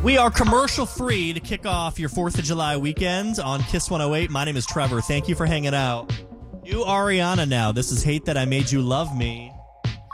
We are commercial free to kick off your 4th of July weekend on Kiss 108. My name is Trevor. Thank you for hanging out. You Ariana now. This is Hate That I Made You Love Me.